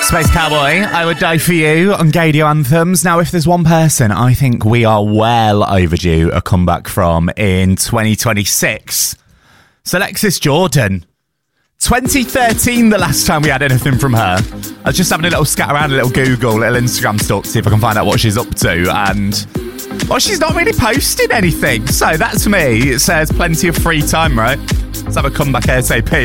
Space Cowboy, I Would Die For You on Gadio Anthems. Now, if there's one person I think we are well overdue a comeback from in 2026, it's Alexis Jordan. 2013, the last time we had anything from her. I was just having a little scat around, a little Google, a little Instagram stalk to see if I can find out what she's up to, and well, she's not really posting anything. So that to me, it says plenty of free time, right? Let's have a comeback ASAP.